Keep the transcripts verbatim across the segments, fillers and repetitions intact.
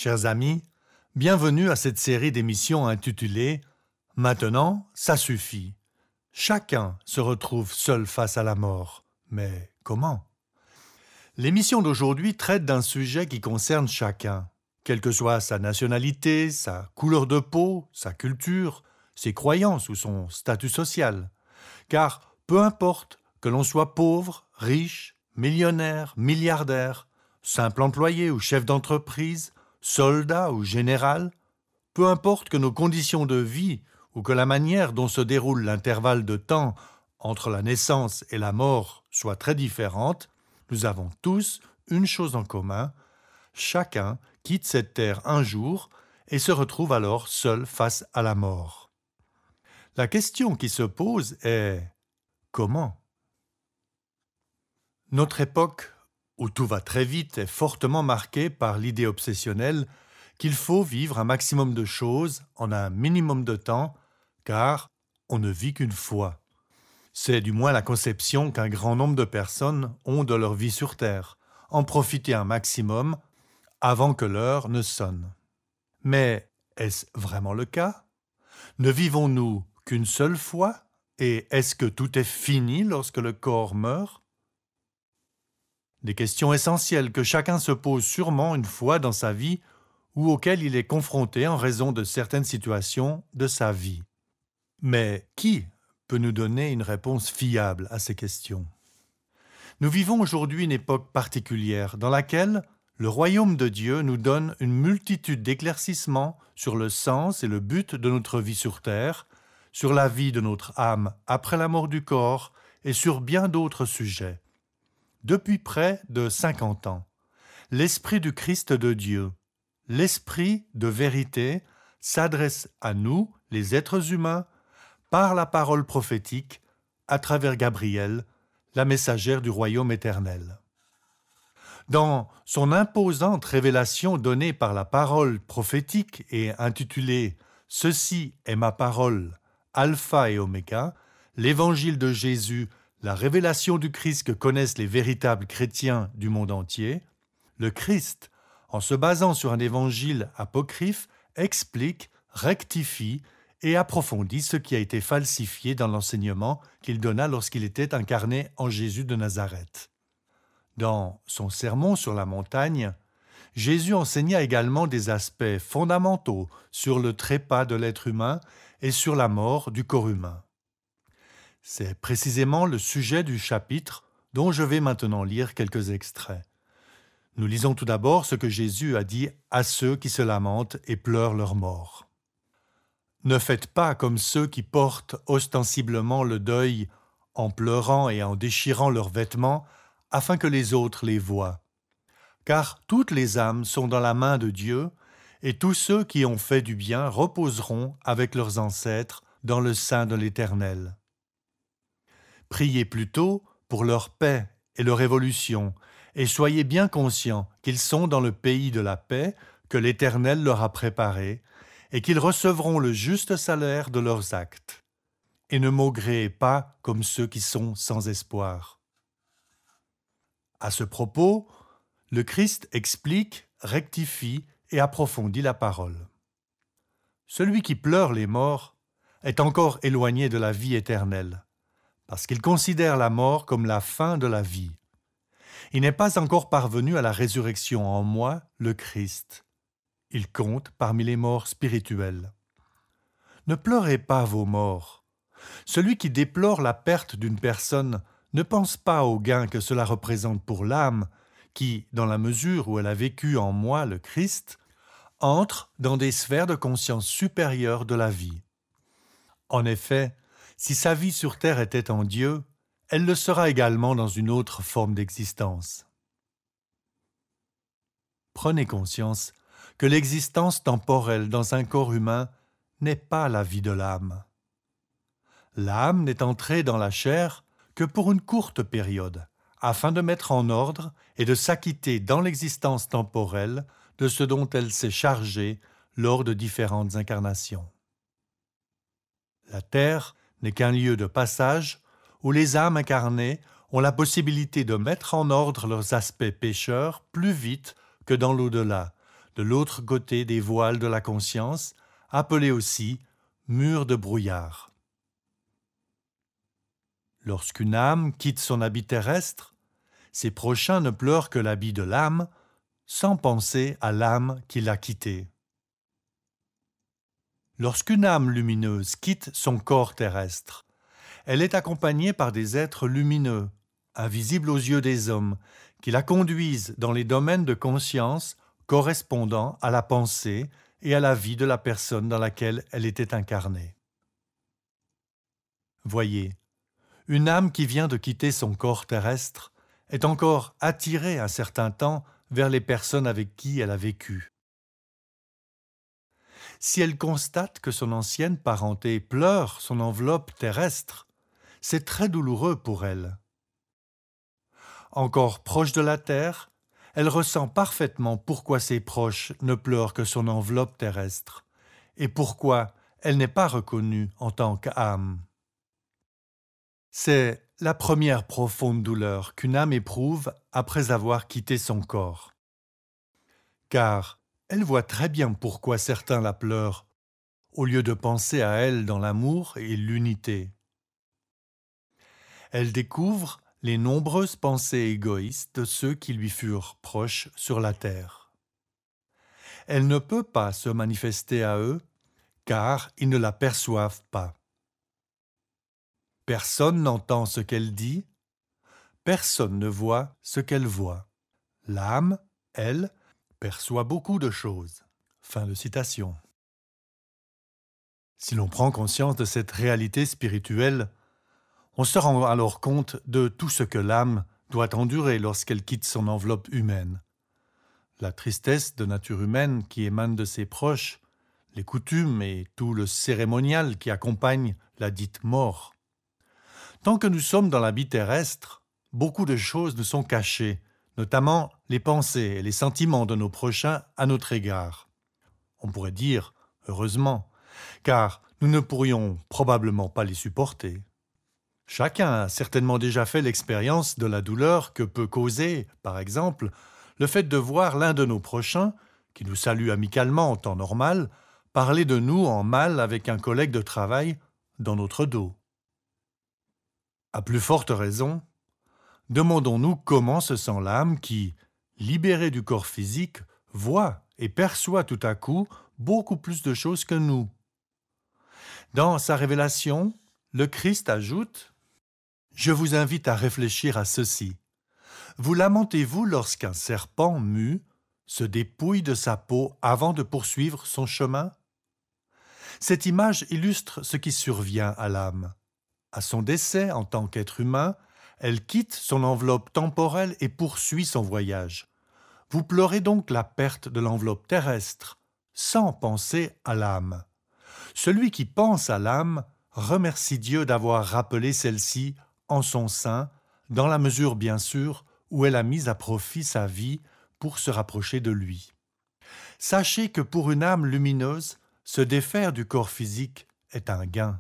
Chers amis, bienvenue à cette série d'émissions intitulée « Maintenant, ça suffit ». Chacun se retrouve seul face à la mort. Mais comment? L'émission d'aujourd'hui traite d'un sujet qui concerne chacun, quelle que soit sa nationalité, sa couleur de peau, sa culture, ses croyances ou son statut social. Car peu importe que l'on soit pauvre, riche, millionnaire, milliardaire, simple employé ou chef d'entreprise, soldat ou général, peu importe que nos conditions de vie ou que la manière dont se déroule l'intervalle de temps entre la naissance et la mort soit très différente, nous avons tous une chose en commun, chacun quitte cette terre un jour et se retrouve alors seul face à la mort. La question qui se pose est « comment ?» Notre époque, où tout va très vite, est fortement marquée par l'idée obsessionnelle qu'il faut vivre un maximum de choses en un minimum de temps, car on ne vit qu'une fois. C'est du moins la conception qu'un grand nombre de personnes ont de leur vie sur Terre, en profiter un maximum avant que l'heure ne sonne. Mais est-ce vraiment le cas? Ne vivons-nous qu'une seule fois? Et est-ce que tout est fini lorsque le corps meurt? Des questions essentielles que chacun se pose sûrement une fois dans sa vie ou auxquelles il est confronté en raison de certaines situations de sa vie. Mais qui peut nous donner une réponse fiable à ces questions? Nous vivons aujourd'hui une époque particulière dans laquelle le royaume de Dieu nous donne une multitude d'éclaircissements sur le sens et le but de notre vie sur terre, sur la vie de notre âme après la mort du corps et sur bien d'autres sujets. Depuis près de cinquante ans, l'Esprit du Christ de Dieu, l'Esprit de vérité, s'adresse à nous, les êtres humains, par la parole prophétique, à travers Gabriel, la messagère du royaume éternel. Dans son imposante révélation donnée par la parole prophétique et intitulée « Ceci est ma parole, Alpha et Oméga », l'évangile de Jésus, la révélation du Christ que connaissent les véritables chrétiens du monde entier, le Christ, en se basant sur un évangile apocryphe, explique, rectifie et approfondit ce qui a été falsifié dans l'enseignement qu'il donna lorsqu'il était incarné en Jésus de Nazareth. Dans son sermon sur la montagne, Jésus enseigna également des aspects fondamentaux sur le trépas de l'être humain et sur la mort du corps humain. C'est précisément le sujet du chapitre dont je vais maintenant lire quelques extraits. Nous lisons tout d'abord ce que Jésus a dit à ceux qui se lamentent et pleurent leur mort. « Ne faites pas comme ceux qui portent ostensiblement le deuil en pleurant et en déchirant leurs vêtements afin que les autres les voient. Car toutes les âmes sont dans la main de Dieu et tous ceux qui ont fait du bien reposeront avec leurs ancêtres dans le sein de l'Éternel. Priez plutôt pour leur paix et leur évolution, et soyez bien conscients qu'ils sont dans le pays de la paix que l'Éternel leur a préparé, et qu'ils recevront le juste salaire de leurs actes. Et ne maugréez pas comme ceux qui sont sans espoir. » À ce propos, le Christ explique, rectifie et approfondit la parole. Celui qui pleure les morts est encore éloigné de la vie éternelle, parce qu'il considère la mort comme la fin de la vie. Il n'est pas encore parvenu à la résurrection en moi, le Christ. Il compte parmi les morts spirituels. Ne pleurez pas vos morts. Celui qui déplore la perte d'une personne ne pense pas au gain que cela représente pour l'âme, qui, dans la mesure où elle a vécu en moi, le Christ, entre dans des sphères de conscience supérieures de la vie. En effet, si sa vie sur terre était en Dieu, elle le sera également dans une autre forme d'existence. Prenez conscience que l'existence temporelle dans un corps humain n'est pas la vie de l'âme. L'âme n'est entrée dans la chair que pour une courte période, afin de mettre en ordre et de s'acquitter dans l'existence temporelle de ce dont elle s'est chargée lors de différentes incarnations. La terre n'est qu'un lieu de passage où les âmes incarnées ont la possibilité de mettre en ordre leurs aspects pécheurs plus vite que dans l'au-delà, de l'autre côté des voiles de la conscience, appelés aussi murs de brouillard. Lorsqu'une âme quitte son habit terrestre, ses prochains ne pleurent que l'habit de l'âme, sans penser à l'âme qui l'a quittée. Lorsqu'une âme lumineuse quitte son corps terrestre, elle est accompagnée par des êtres lumineux, invisibles aux yeux des hommes, qui la conduisent dans les domaines de conscience correspondant à la pensée et à la vie de la personne dans laquelle elle était incarnée. Voyez, une âme qui vient de quitter son corps terrestre est encore attirée un certain temps vers les personnes avec qui elle a vécu. Si elle constate que son ancienne parenté pleure son enveloppe terrestre, c'est très douloureux pour elle. Encore proche de la terre, elle ressent parfaitement pourquoi ses proches ne pleurent que son enveloppe terrestre et pourquoi elle n'est pas reconnue en tant qu'âme. C'est la première profonde douleur qu'une âme éprouve après avoir quitté son corps. Car elle voit très bien pourquoi certains la pleurent, au lieu de penser à elle dans l'amour et l'unité. Elle découvre les nombreuses pensées égoïstes de ceux qui lui furent proches sur la terre. Elle ne peut pas se manifester à eux, car ils ne la perçoivent pas. Personne n'entend ce qu'elle dit, personne ne voit ce qu'elle voit. L'âme, elle, perçoit beaucoup de choses. Fin de citation. Si l'on prend conscience de cette réalité spirituelle, on se rend alors compte de tout ce que l'âme doit endurer lorsqu'elle quitte son enveloppe humaine. La tristesse de nature humaine qui émane de ses proches, les coutumes et tout le cérémonial qui accompagne la dite mort. Tant que nous sommes dans la vie terrestre, beaucoup de choses nous sont cachées, notamment les pensées et les sentiments de nos prochains à notre égard. On pourrait dire, heureusement, car nous ne pourrions probablement pas les supporter. Chacun a certainement déjà fait l'expérience de la douleur que peut causer, par exemple, le fait de voir l'un de nos prochains, qui nous salue amicalement en temps normal, parler de nous en mal avec un collègue de travail dans notre dos. À plus forte raison, demandons-nous comment se sent l'âme qui, libérée du corps physique, voit et perçoit tout à coup beaucoup plus de choses que nous. Dans sa révélation, le Christ ajoute « Je vous invite à réfléchir à ceci. Vous lamentez-vous lorsqu'un serpent mu se dépouille de sa peau avant de poursuivre son chemin ?» Cette image illustre ce qui survient à l'âme. À son décès en tant qu'être humain, elle quitte son enveloppe temporelle et poursuit son voyage. Vous pleurez donc la perte de l'enveloppe terrestre, sans penser à l'âme. Celui qui pense à l'âme remercie Dieu d'avoir rappelé celle-ci en son sein, dans la mesure bien sûr où elle a mis à profit sa vie pour se rapprocher de lui. Sachez que pour une âme lumineuse, se défaire du corps physique est un gain.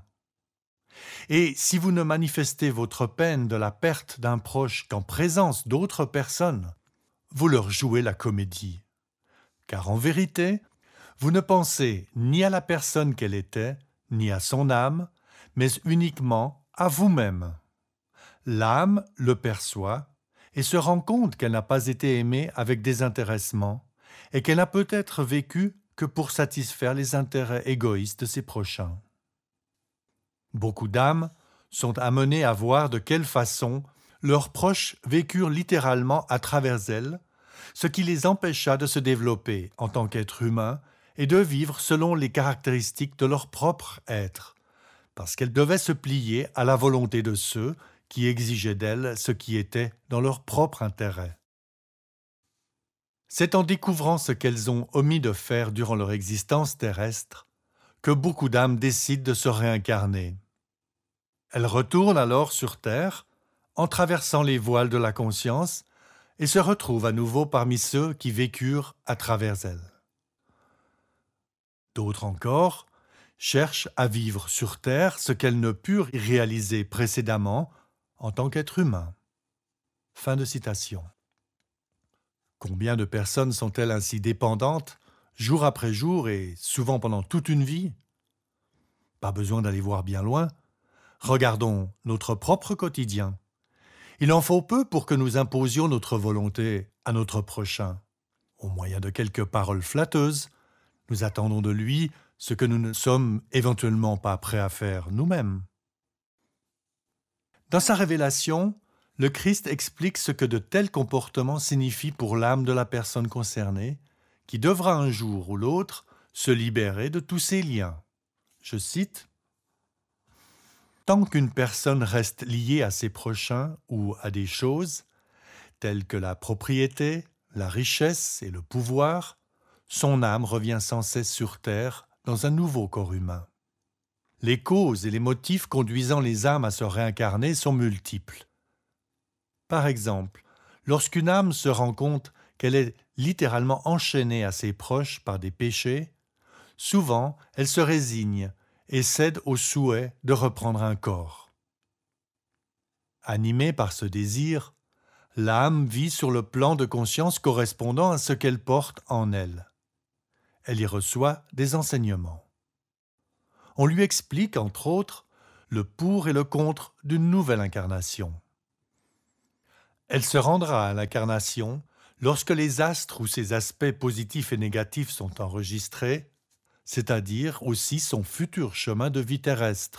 Et si vous ne manifestez votre peine de la perte d'un proche qu'en présence d'autres personnes, vous leur jouez la comédie. Car en vérité, vous ne pensez ni à la personne qu'elle était, ni à son âme, mais uniquement à vous-même. L'âme le perçoit et se rend compte qu'elle n'a pas été aimée avec désintéressement et qu'elle n'a peut-être vécu que pour satisfaire les intérêts égoïstes de ses prochains. Beaucoup d'âmes sont amenées à voir de quelle façon leurs proches vécurent littéralement à travers elles, ce qui les empêcha de se développer en tant qu'être humain et de vivre selon les caractéristiques de leur propre être, parce qu'elles devaient se plier à la volonté de ceux qui exigeaient d'elles ce qui était dans leur propre intérêt. C'est en découvrant ce qu'elles ont omis de faire durant leur existence terrestre que beaucoup d'âmes décident de se réincarner. Elles retournent alors sur Terre en traversant les voiles de la conscience et se retrouvent à nouveau parmi ceux qui vécurent à travers elles. D'autres encore cherchent à vivre sur Terre ce qu'elles ne purent réaliser précédemment en tant qu'être humain. Fin de citation. Combien de personnes sont-elles ainsi dépendantes jour après jour et souvent pendant toute une vie? Pas besoin d'aller voir bien loin. Regardons notre propre quotidien. Il en faut peu pour que nous imposions notre volonté à notre prochain. Au moyen de quelques paroles flatteuses, nous attendons de lui ce que nous ne sommes éventuellement pas prêts à faire nous-mêmes. Dans sa révélation, le Christ explique ce que de tels comportements signifient pour l'âme de la personne concernée, qui devra un jour ou l'autre se libérer de tous ses liens. Je cite: « Tant qu'une personne reste liée à ses prochains ou à des choses, telles que la propriété, la richesse et le pouvoir, son âme revient sans cesse sur terre dans un nouveau corps humain. Les causes et les motifs conduisant les âmes à se réincarner sont multiples. Par exemple, lorsqu'une âme se rend compte qu'elle est littéralement enchaînée à ses proches par des péchés, souvent elle se résigne et cède au souhait de reprendre un corps. Animée par ce désir, l'âme vit sur le plan de conscience correspondant à ce qu'elle porte en elle. Elle y reçoit des enseignements. On lui explique, entre autres, le pour et le contre d'une nouvelle incarnation. Elle se rendra à l'incarnation lorsque les astres ou ses aspects positifs et négatifs sont enregistrés, c'est-à-dire aussi son futur chemin de vie terrestre.